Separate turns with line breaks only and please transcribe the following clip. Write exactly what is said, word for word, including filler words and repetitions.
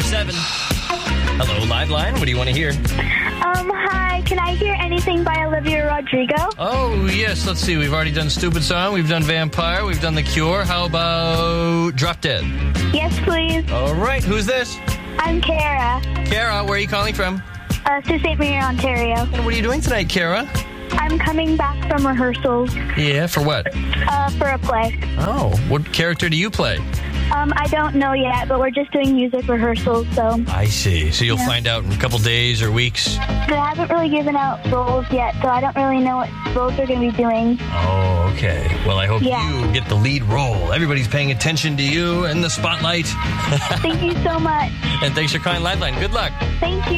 seven. Hello, Live Line. What do you want to hear?
Um, hi. Can I hear anything by Olivia Rodrigo?
Oh, yes. Let's see. We've already done Stupid Song. We've done Vampire. We've done The Cure. How about Drop Dead?
Yes, please.
All right. Who's this?
I'm Kara.
Kara, where are you calling from?
Uh, Sault Ste. Marie, Ontario.
And what are you doing tonight, Kara?
I'm coming back from rehearsals.
Yeah, for what?
Uh, for a play.
Oh, what character do you play?
Um, I don't know yet, but we're just doing music rehearsals, so...
I see. So you'll
Yeah.
find out in a couple days or weeks?
They haven't really given out roles yet, so I don't really know what roles they're going to be doing.
Oh, okay. Well, I hope
Yeah.
you get the lead role. Everybody's paying attention to you and the spotlight.
Thank you so much.
And thanks for calling Liveline. Good luck.
Thank you.